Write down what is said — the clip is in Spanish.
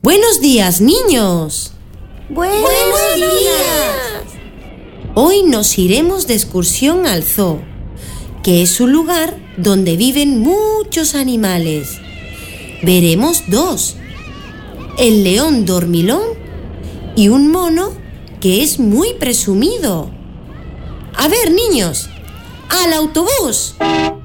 Buenos días, niños. ¡Buenos días! Hoy nos iremos de excursión al zoo, que es un lugar donde viven muchos animales. Veremos dos: el león dormilón y un mono que es muy presumido. A ver, niños, ¡al autobús!